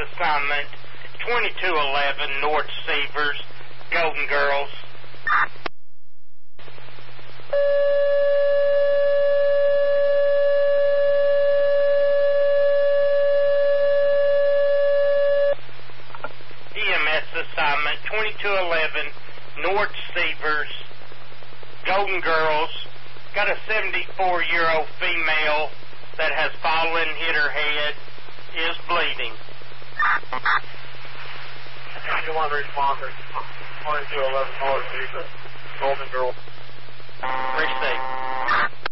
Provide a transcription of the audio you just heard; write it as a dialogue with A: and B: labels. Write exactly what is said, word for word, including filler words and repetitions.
A: assignment twenty-two eleven North Severs, Golden Girls. E M S assignment twenty-two eleven North Severs, Golden Girls. Got a seventy-four-year-old female that has fallen, hit her head, is bleeding.
B: Anyone responders, twenty-two eleven North Severs, Golden Girls.
A: Receive.